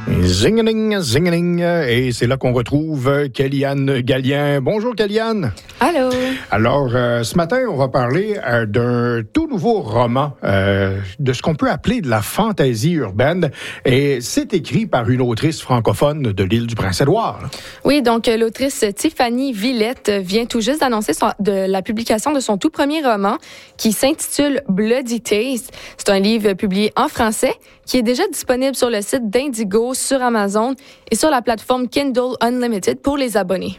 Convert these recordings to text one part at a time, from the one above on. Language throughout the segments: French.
Zingeling, zingeling, et c'est là qu'on retrouve Kellyanne Gallien. Bonjour Kellyanne. Allô. Alors, ce matin, on va parler d'un tout nouveau roman, de ce qu'on peut appeler de la fantaisie urbaine, et c'est écrit par une autrice francophone de l'île du Prince-Édouard. Oui, donc l'autrice Tiffany Villette vient tout juste d'annoncer de la publication de son tout premier roman qui s'intitule Bloody Taste. C'est un livre publié en français qui est déjà disponible sur le site d'Indigo, sur Amazon et sur la plateforme Kindle Unlimited pour les abonnés.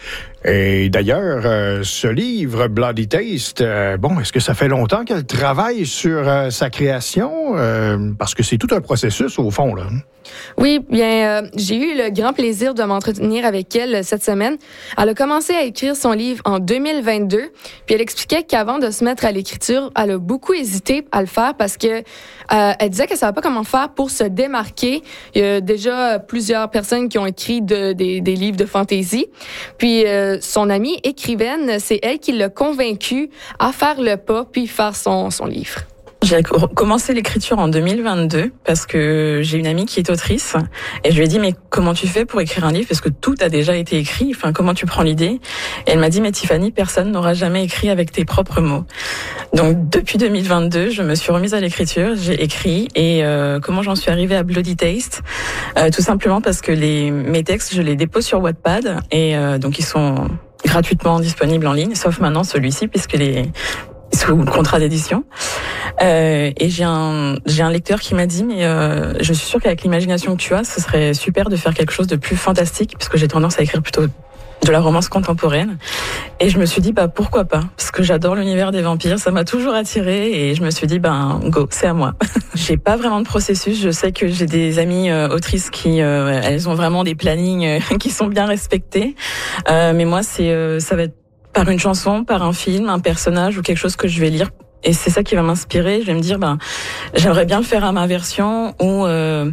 Et d'ailleurs, ce livre, Bloody Taste, est-ce que ça fait longtemps qu'elle travaille sur sa création? Parce que c'est tout un processus, au fond, là. Oui, bien, j'ai eu le grand plaisir de m'entretenir avec elle cette semaine. Elle a commencé à écrire son livre en 2022, puis elle expliquait qu'avant de se mettre à l'écriture, elle a beaucoup hésité à le faire parce que elle disait qu'elle savait pas comment faire pour se démarquer. Il y a déjà plusieurs personnes qui ont écrit des livres de fantaisie. Puis son amie écrivaine, c'est elle qui l'a convaincue à faire le pas puis faire son livre. J'ai commencé l'écriture en 2022 parce que j'ai une amie qui est autrice et je lui ai dit mais comment tu fais pour écrire un livre parce que tout a déjà été écrit, enfin comment tu prends l'idée? Et elle m'a dit mais Tiffany, personne n'aura jamais écrit avec tes propres mots. Donc depuis 2022, je me suis remise à l'écriture, j'ai écrit et comment j'en suis arrivée à Bloody Taste? Tout simplement parce que mes textes, je les dépose sur Wattpad et donc ils sont gratuitement disponibles en ligne, sauf maintenant celui-ci puisque sous le contrat d'édition. Et j'ai un lecteur qui m'a dit mais je suis sûre qu'avec l'imagination que tu as, ce serait super de faire quelque chose de plus fantastique puisque j'ai tendance à écrire plutôt de la romance contemporaine. Et je me suis dit pourquoi pas, parce que j'adore l'univers des vampires, ça m'a toujours attirée et je me suis dit go, c'est à moi. J'ai pas vraiment de processus, je sais que j'ai des amies autrices qui elles ont vraiment des plannings qui sont bien respectés. Mais moi ça va être par une chanson, par un film, un personnage ou quelque chose que je vais lire. Et c'est ça qui va m'inspirer. Je vais me dire, j'aimerais bien le faire à ma version ou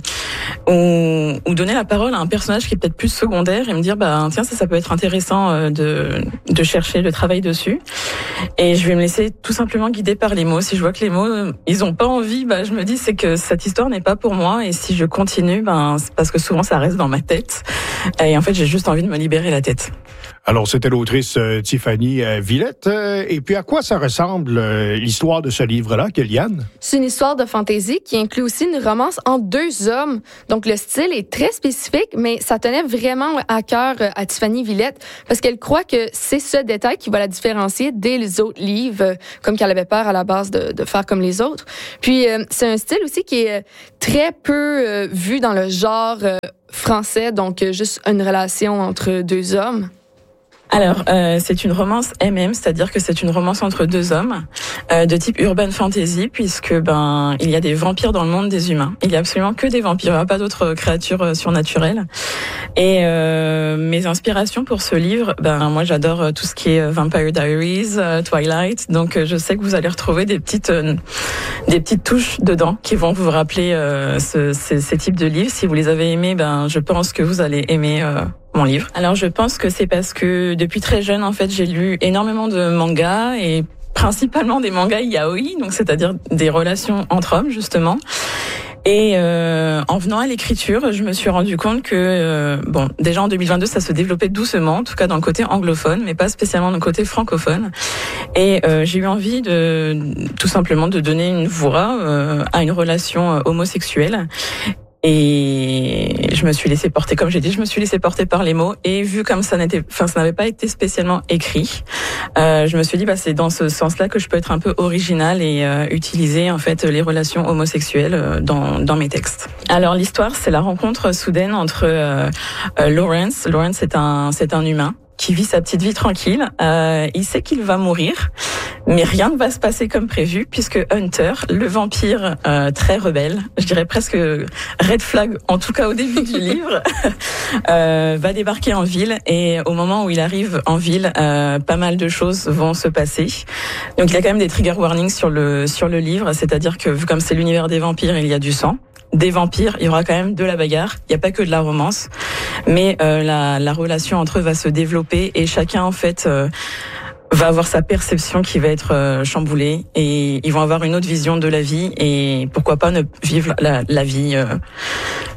donner la parole à un personnage qui est peut-être plus secondaire et me dire, tiens, ça peut être intéressant de chercher le travail dessus. Et je vais me laisser tout simplement guider par les mots. Si je vois que les mots, ils ont pas envie, je me dis, c'est que cette histoire n'est pas pour moi. Et si je continue, c'est parce que souvent ça reste dans ma tête. Et en fait, j'ai juste envie de me libérer la tête. Alors, c'était l'autrice Tiffany Villette. Et puis, à quoi ça ressemble l'histoire de ce livre-là, Kellyanne? C'est une histoire de fantaisie qui inclut aussi une romance en deux hommes. Donc, le style est très spécifique, mais ça tenait vraiment à cœur à Tiffany Villette parce qu'elle croit que c'est ce détail qui va la différencier des autres livres, comme qu'elle avait peur à la base de faire comme les autres. Puis, c'est un style aussi qui est très peu vu dans le genre français, donc juste une relation entre deux hommes. Alors, c'est une romance MM, c'est-à-dire que c'est une romance entre deux hommes, de type urban fantasy, puisque il y a des vampires dans le monde des humains. Il y a absolument que des vampires, il n'y a pas d'autres créatures surnaturelles. Et mes inspirations pour ce livre, moi j'adore tout ce qui est Vampire Diaries, Twilight, donc je sais que vous allez retrouver des petites touches dedans qui vont vous rappeler ces types de livres. Si vous les avez aimés, je pense que vous allez aimer mon livre. Alors je pense que c'est parce que depuis très jeune, en fait, j'ai lu énormément de mangas et principalement des mangas yaoi, donc c'est-à-dire des relations entre hommes justement. Et en venant à l'écriture, je me suis rendu compte que déjà en 2022, ça se développait doucement, en tout cas dans le côté anglophone, mais pas spécialement dans le côté francophone. Et j'ai eu envie tout simplement de donner une voix à une relation homosexuelle. Et je me suis laissée porter, comme j'ai dit, je me suis laissée porter par les mots. Et vu comme ça n'avait pas été spécialement écrit, je me suis dit, c'est dans ce sens-là que je peux être un peu originale et utiliser en fait les relations homosexuelles dans mes textes. Alors l'histoire, c'est la rencontre soudaine entre Lawrence. Lawrence, c'est un humain qui vit sa petite vie tranquille. Il sait qu'il va mourir, mais rien ne va se passer comme prévu puisque Hunter, le vampire très rebelle, je dirais presque red flag, en tout cas au début du livre, va débarquer en ville et au moment où il arrive en ville, pas mal de choses vont se passer. Donc il y a quand même des trigger warnings sur le livre, c'est-à-dire que vu comme c'est l'univers des vampires, il y a du sang. Des vampires, il y aura quand même de la bagarre, il n'y a pas que de la romance, mais la relation entre eux va se développer et chacun en fait va avoir sa perception qui va être chamboulée et ils vont avoir une autre vision de la vie et pourquoi pas ne vivre la vie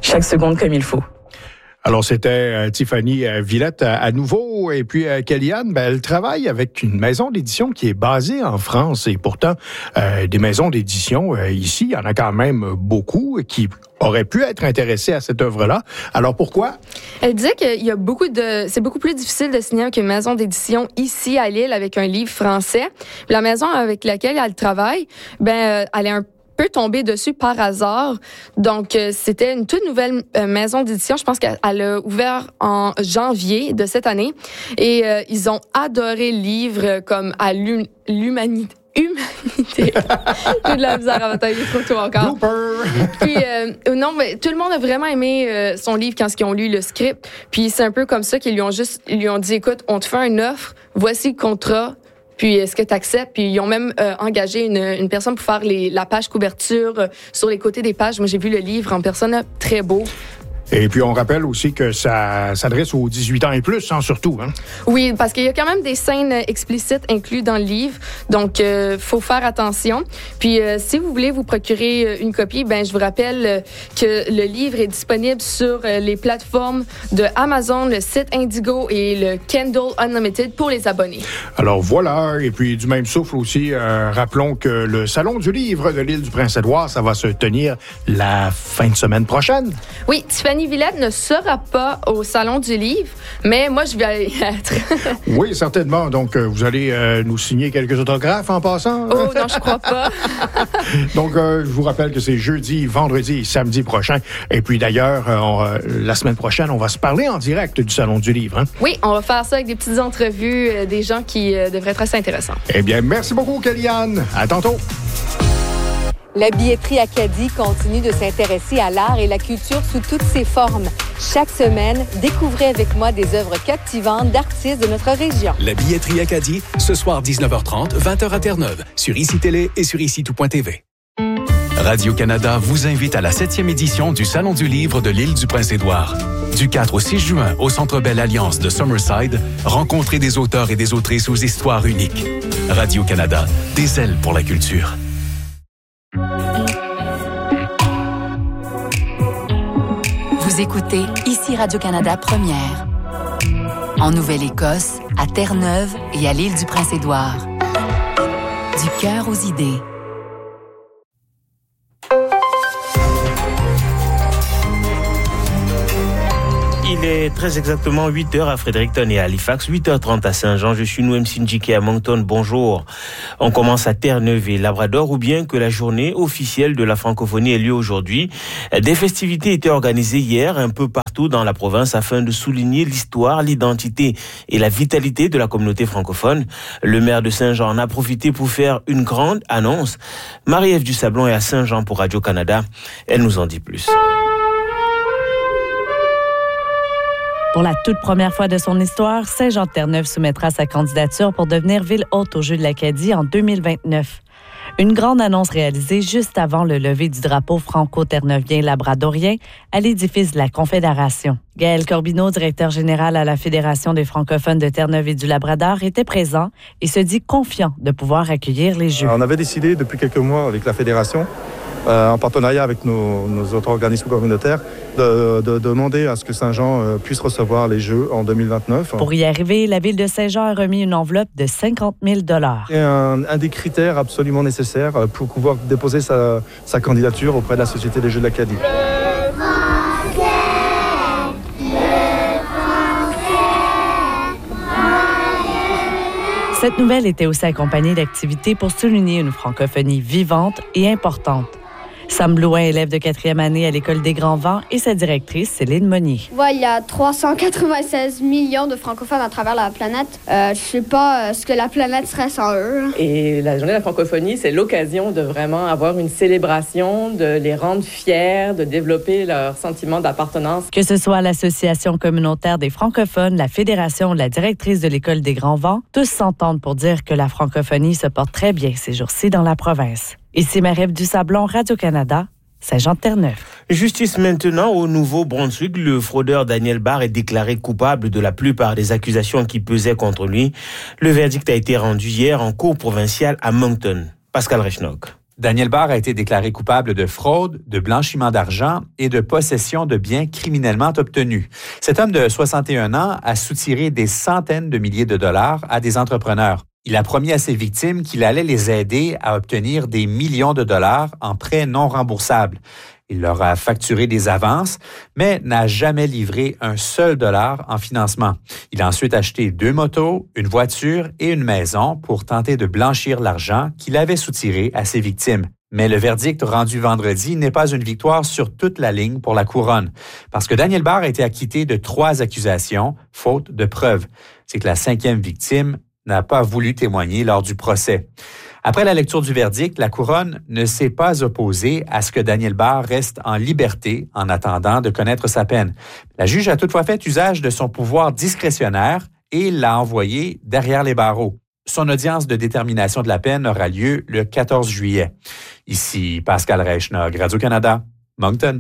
chaque seconde comme il faut. Alors, c'était Tiffany Villette à nouveau. Et puis, Kellyanne, elle travaille avec une maison d'édition qui est basée en France. Et pourtant, des maisons d'édition, ici, il y en a quand même beaucoup qui auraient pu être intéressés à cette œuvre-là. Alors, pourquoi? Elle disait qu'il y a c'est beaucoup plus difficile de signer avec une maison d'édition ici à Lille avec un livre français. La maison avec laquelle elle travaille, elle est un peu tombé dessus par hasard. Donc, c'était une toute nouvelle maison d'édition. Je pense qu'elle a ouvert en janvier de cette année. Et ils ont adoré le livre comme à l'humanité. J'ai de la misère à batailler trop tôt encore. Puis, mais tout le monde a vraiment aimé son livre quand ils ont lu le script. Puis, c'est un peu comme ça qu'ils lui ont dit, écoute, on te fait une offre, voici le contrat. Puis, est-ce que tu acceptes? Puis, ils ont même engagé une personne pour faire la page couverture sur les côtés des pages. Moi, j'ai vu le livre en personne, très beau. Et puis, on rappelle aussi que ça s'adresse aux 18 ans et plus, surtout. Hein? Oui, parce qu'il y a quand même des scènes explicites incluses dans le livre. Donc, faut faire attention. Puis, si vous voulez vous procurer une copie, je vous rappelle que le livre est disponible sur les plateformes de Amazon, le site Indigo et le Kindle Unlimited pour les abonnés. Alors, voilà. Et puis, du même souffle aussi, rappelons que le Salon du livre de l'île du Prince-Édouard, ça va se tenir la fin de semaine prochaine. Oui, Tiffany Villette ne sera pas au Salon du livre, mais moi, je vais y être. Oui, certainement. Donc, vous allez nous signer quelques autographes en passant? Oh non, je crois pas. Donc, je vous rappelle que c'est jeudi, vendredi et samedi prochain. Et puis d'ailleurs, la semaine prochaine, on va se parler en direct du Salon du livre. Hein? Oui, on va faire ça avec des petites entrevues, des gens qui devraient être assez intéressants. Eh bien, merci beaucoup, Kellyanne. À tantôt. La billetterie Acadie continue de s'intéresser à l'art et la culture sous toutes ses formes. Chaque semaine, découvrez avec moi des œuvres captivantes d'artistes de notre région. La billetterie Acadie, ce soir 19h30, 20h à Terre-Neuve, sur ICI Télé et sur ICI-tout.tv. Radio-Canada vous invite à la 7e édition du Salon du livre de l'île du Prince-Édouard. Du 4 au 6 juin, au Centre Bell Alliance de Summerside, rencontrez des auteurs et des autrices aux histoires uniques. Radio-Canada, des ailes pour la culture. Vous écoutez ici Radio-Canada Première. En Nouvelle-Écosse, à Terre-Neuve et à l'île du Prince-Édouard. Du cœur aux idées. Il est très exactement 8h à Fredericton et à Halifax, 8h30 à Saint-Jean. Je suis Nouem Sindjike à Moncton. Bonjour. On commence à Terre-Neuve et Labrador, ou bien que la journée officielle de la francophonie ait lieu aujourd'hui. Des festivités étaient organisées hier un peu partout dans la province afin de souligner l'histoire, l'identité et la vitalité de la communauté francophone. Le maire de Saint-Jean en a profité pour faire une grande annonce. Marie-Ève Dusablon est à Saint-Jean pour Radio-Canada. Elle nous en dit plus. Pour la toute première fois de son histoire, Saint-Jean-de-Terre-Neuve soumettra sa candidature pour devenir ville hôte aux Jeux de l'Acadie en 2029. Une grande annonce réalisée juste avant le lever du drapeau franco-terreneuvien-labradorien à l'édifice de la Confédération. Gaël Corbineau, directeur général à la Fédération des francophones de Terre-Neuve et du Labrador, était présent et se dit confiant de pouvoir accueillir les Jeux. On avait décidé depuis quelques mois avec la Fédération, en partenariat avec nos autres organismes communautaires, de demander à ce que Saint-Jean puisse recevoir les Jeux en 2029. Pour y arriver, la ville de Saint-Jean a remis une enveloppe de 50 000 $. C'est un des critères absolument nécessaires pour pouvoir déposer sa candidature auprès de la Société des Jeux de l'Acadie. Cette nouvelle était aussi accompagnée d'activités pour souligner une francophonie vivante et importante. Sam Blouin, élève de 4e année à l'École des Grands Vents, et sa directrice, Céline Monnier. Ouais, il y a 396 millions de francophones à travers la planète. Je sais pas ce que la planète serait sans eux. Et la journée de la francophonie, c'est l'occasion de vraiment avoir une célébration, de les rendre fiers, de développer leur sentiment d'appartenance. Que ce soit l'Association communautaire des francophones, la Fédération ou la directrice de l'École des Grands Vents, tous s'entendent pour dire que la francophonie se porte très bien ces jours-ci dans la province. Ici Marie-Ève Dusablon, Radio-Canada, Saint-Jean-de-Terre-Neuve. Justice maintenant au Nouveau-Brunswick. Le fraudeur Daniel Barr est déclaré coupable de la plupart des accusations qui pesaient contre lui. Le verdict a été rendu hier en cour provinciale à Moncton. Pascal Rechnock. Daniel Barre a été déclaré coupable de fraude, de blanchiment d'argent et de possession de biens criminellement obtenus. Cet homme de 61 ans a soutiré des centaines de milliers de dollars à des entrepreneurs. Il a promis à ses victimes qu'il allait les aider à obtenir des millions de dollars en prêts non remboursables. Il leur a facturé des avances, mais n'a jamais livré un seul dollar en financement. Il a ensuite acheté 2 motos, une voiture et une maison pour tenter de blanchir l'argent qu'il avait soutiré à ses victimes. Mais le verdict rendu vendredi n'est pas une victoire sur toute la ligne pour la couronne, parce que Daniel Barre a été acquitté de 3 accusations, faute de preuves. C'est que la 5e victime n'a pas voulu témoigner lors du procès. Après la lecture du verdict, la couronne ne s'est pas opposée à ce que Daniel Barre reste en liberté en attendant de connaître sa peine. La juge a toutefois fait usage de son pouvoir discrétionnaire et l'a envoyé derrière les barreaux. Son audience de détermination de la peine aura lieu le 14 juillet. Ici Pascal Reichnog, Radio-Canada, Moncton.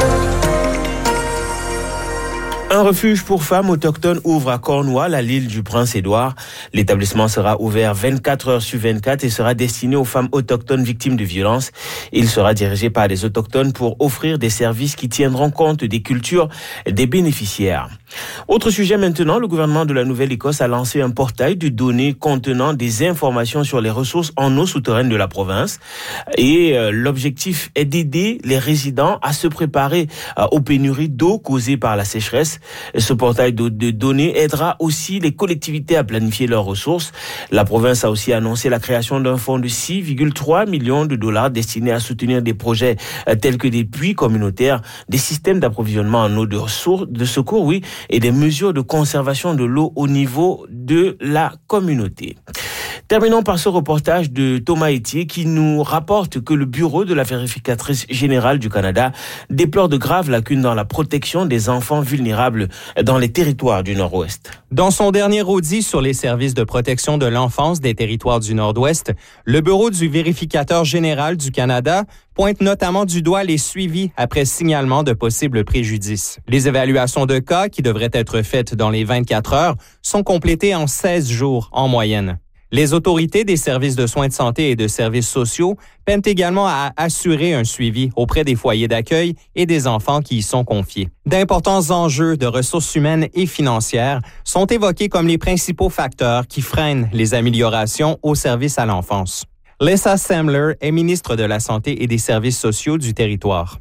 Un refuge pour femmes autochtones ouvre à Cornwall, à l'île du Prince-Édouard. L'établissement sera ouvert 24 heures sur 24 et sera destiné aux femmes autochtones victimes de violences. Il sera dirigé par des autochtones pour offrir des services qui tiendront compte des cultures des bénéficiaires. Autre sujet maintenant, le gouvernement de la Nouvelle-Écosse a lancé un portail de données contenant des informations sur les ressources en eau souterraine de la province. Et l'objectif est d'aider les résidents à se préparer aux pénuries d'eau causées par la sécheresse. Ce portail de données aidera aussi les collectivités à planifier leurs ressources. La province a aussi annoncé la création d'un fonds de 6,3 millions de dollars destiné à soutenir des projets tels que des puits communautaires, des systèmes d'approvisionnement en eau de secours, et des mesures de conservation de l'eau au niveau de la communauté. Terminons par ce reportage de Thomas Etier qui nous rapporte que le bureau de la vérificatrice générale du Canada déplore de graves lacunes dans la protection des enfants vulnérables dans les territoires du Nord-Ouest. Dans son dernier audit sur les services de protection de l'enfance des territoires du Nord-Ouest, le bureau du vérificateur général du Canada pointe notamment du doigt les suivis après signalement de possibles préjudices. Les évaluations de cas qui devraient être faites dans les 24 heures sont complétées en 16 jours en moyenne. Les autorités des services de soins de santé et de services sociaux peinent également à assurer un suivi auprès des foyers d'accueil et des enfants qui y sont confiés. D'importants enjeux de ressources humaines et financières sont évoqués comme les principaux facteurs qui freinent les améliorations au service à l'enfance. Lisa Semler est ministre de la Santé et des Services sociaux du territoire.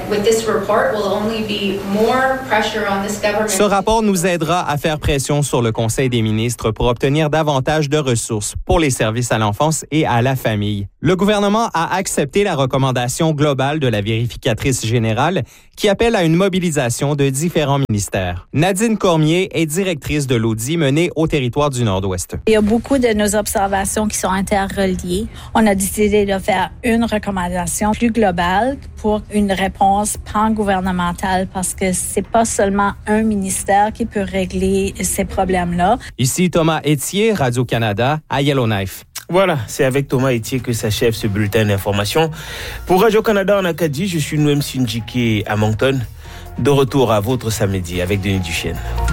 Ce rapport nous aidera à faire pression sur le Conseil des ministres pour obtenir davantage de ressources pour les services à l'enfance et à la famille. Le gouvernement a accepté la recommandation globale de la vérificatrice générale qui appelle à une mobilisation de différents ministères. Nadine Cormier est directrice de l'audit mené au territoire du Nord-Ouest. Il y a beaucoup de nos observations qui sont interreliées. On a décidé de faire une recommandation plus globale pour une réponse pan-gouvernementale parce que c'est pas seulement un ministère qui peut régler ces problèmes-là. Ici Thomas Etier, Radio-Canada, à Yellowknife. Voilà, c'est avec Thomas Etier que s'achève ce bulletin d'information. Pour Radio-Canada en Acadie, je suis Noem Sindjike à Moncton. De retour à votre samedi avec Denis Duchesne.